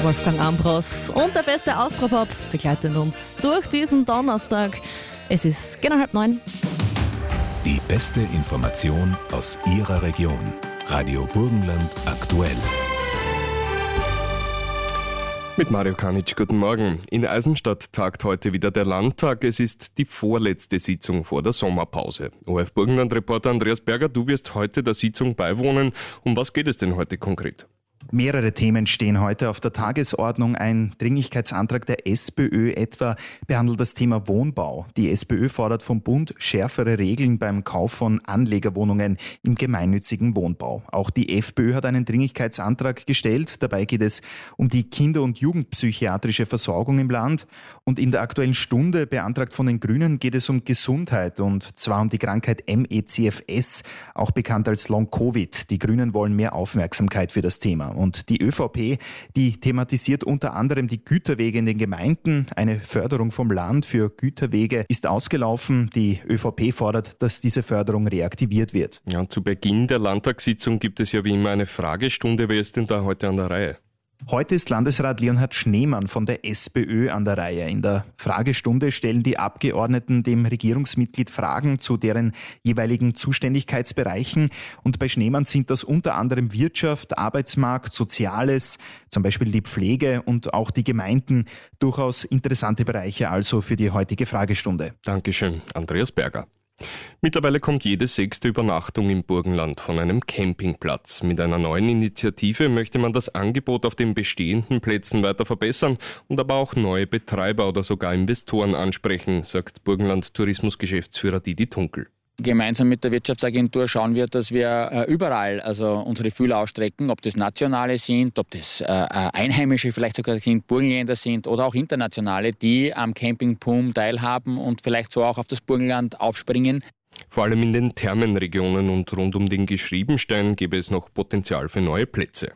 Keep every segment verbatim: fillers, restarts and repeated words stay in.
Wolfgang Ambros und der beste Austropop begleiten uns durch diesen Donnerstag. Es ist genau halb neun. Die beste Information aus Ihrer Region. Radio Burgenland aktuell. Mit Mario Kanic, guten Morgen. In Eisenstadt tagt heute wieder der Landtag. Es ist die vorletzte Sitzung vor der Sommerpause. O R F Burgenland-Reporter Andreas Berger, du wirst heute der Sitzung beiwohnen. Um was geht es denn heute konkret? Mehrere Themen stehen heute auf der Tagesordnung. Ein Dringlichkeitsantrag der SPÖ etwa behandelt das Thema Wohnbau. Die SPÖ fordert vom Bund schärfere Regeln beim Kauf von Anlegerwohnungen im gemeinnützigen Wohnbau. Auch die FPÖ hat einen Dringlichkeitsantrag gestellt. Dabei geht es um die Kinder- und Jugendpsychiatrische Versorgung im Land. Und in der Aktuellen Stunde, beantragt von den Grünen, geht es um Gesundheit, und zwar um die Krankheit M E C F S, auch bekannt als Long-Covid. Die Grünen wollen mehr Aufmerksamkeit für das Thema. Und die ÖVP, die thematisiert unter anderem die Güterwege in den Gemeinden. Eine Förderung vom Land für Güterwege ist ausgelaufen. Die ÖVP fordert, dass diese Förderung reaktiviert wird. Ja, und zu Beginn der Landtagssitzung gibt es ja wie immer eine Fragestunde. Wer ist denn da heute an der Reihe? Heute ist Landesrat Leonhard Schneemann von der SPÖ an der Reihe. In der Fragestunde stellen die Abgeordneten dem Regierungsmitglied Fragen zu deren jeweiligen Zuständigkeitsbereichen. Und bei Schneemann sind das unter anderem Wirtschaft, Arbeitsmarkt, Soziales, zum Beispiel die Pflege und auch die Gemeinden. Durchaus interessante Bereiche also für die heutige Fragestunde. Dankeschön, Andreas Berger. Mittlerweile kommt jede sechste Übernachtung im Burgenland von einem Campingplatz. Mit einer neuen Initiative möchte man das Angebot auf den bestehenden Plätzen weiter verbessern und aber auch neue Betreiber oder sogar Investoren ansprechen, sagt Burgenland-Tourismusgeschäftsführer Didi Tunkel. Gemeinsam mit der Wirtschaftsagentur schauen wir, dass wir äh, überall also unsere Fühler ausstrecken, ob das nationale sind, ob das äh, Einheimische vielleicht sogar sind, Burgenländer sind oder auch internationale, die am Campingboom teilhaben und vielleicht so auch auf das Burgenland aufspringen. Vor allem in den Thermenregionen und rund um den Geschriebenstein gäbe es noch Potenzial für neue Plätze.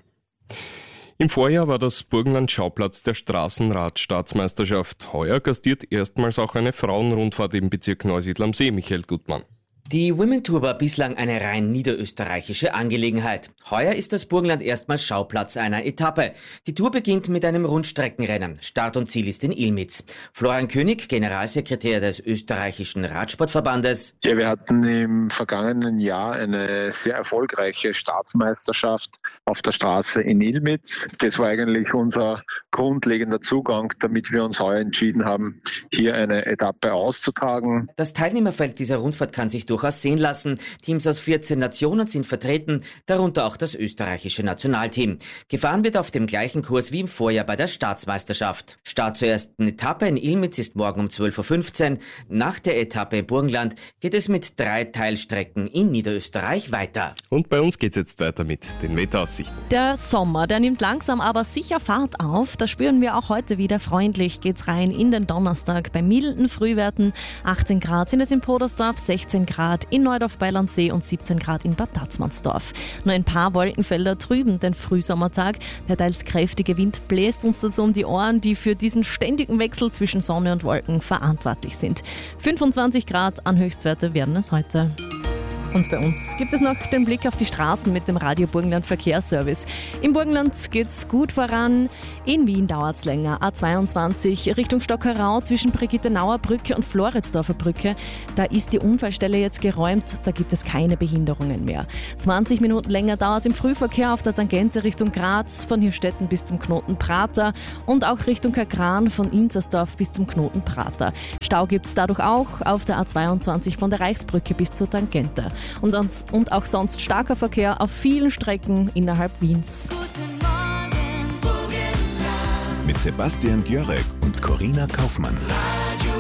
Im Vorjahr war das Burgenland Schauplatz der Straßenrad-Staatsmeisterschaft. Heuer gastiert erstmals auch eine Frauenrundfahrt im Bezirk Neusiedl am See. Michael Gutmann. Die Women Tour war bislang eine rein niederösterreichische Angelegenheit. Heuer ist das Burgenland erstmals Schauplatz einer Etappe. Die Tour beginnt mit einem Rundstreckenrennen. Start und Ziel ist in Ilmitz. Florian König, Generalsekretär des österreichischen Radsportverbandes. Ja, wir hatten im vergangenen Jahr eine sehr erfolgreiche Staatsmeisterschaft auf der Straße in Ilmitz. Das war eigentlich unser grundlegender Zugang, damit wir uns heuer entschieden haben, hier eine Etappe auszutragen. Das Teilnehmerfeld dieser Rundfahrt kann sich durchaus sehen lassen. Teams aus vierzehn Nationen sind vertreten, darunter auch das österreichische Nationalteam. Gefahren wird auf dem gleichen Kurs wie im Vorjahr bei der Staatsmeisterschaft. Start zur ersten Etappe in Ilmitz ist morgen um zwölf Uhr fünfzehn. Nach der Etappe im Burgenland geht es mit drei Teilstrecken in Niederösterreich weiter. Und bei uns geht es jetzt weiter mit den Wetteraussichten. Der Sommer, der nimmt langsam aber sicher Fahrt auf. Das spüren wir auch heute wieder. Freundlich geht's rein in den Donnerstag. Bei milden Frühwerten achtzehn Grad sind es in Podersdorf, sechzehn Grad in Neudorf-Beilernsee und siebzehn Grad in Bad Tatzmannsdorf. Nur ein paar Wolkenfelder trüben den Frühsommertag. Der teils kräftige Wind bläst uns dazu um die Ohren, die für diesen ständigen Wechsel zwischen Sonne und Wolken verantwortlich sind. fünfundzwanzig Grad an Höchstwerte werden es heute. Und bei uns gibt es noch den Blick auf die Straßen mit dem Radio Burgenland Verkehrsservice. Im Burgenland geht's gut voran. In Wien dauert's länger. A zweiundzwanzig Richtung Stockerau zwischen Brigittenauer Brücke und Floridsdorfer Brücke. Da ist die Unfallstelle jetzt geräumt. Da gibt es keine Behinderungen mehr. zwanzig Minuten länger dauert im Frühverkehr auf der Tangente Richtung Graz von Hirstetten bis zum Knoten Prater und auch Richtung Kagran von Inzersdorf bis zum Knoten Prater. Stau gibt's dadurch auch auf der A zweiundzwanzig von der Reichsbrücke bis zur Tangente. Und, sonst, und auch sonst starker Verkehr auf vielen Strecken innerhalb Wiens. Guten Morgen, Burgenland. Mit Sebastian Gjörek und Corinna Kaufmann. Radio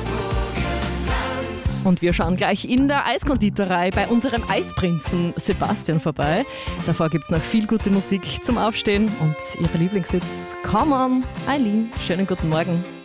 Burgenland. Und wir schauen gleich in der Eiskonditorei bei unserem Eisprinzen Sebastian vorbei. Davor gibt es noch viel gute Musik zum Aufstehen und ihre Lieblingssitz. Come on, Eileen. Schönen guten Morgen.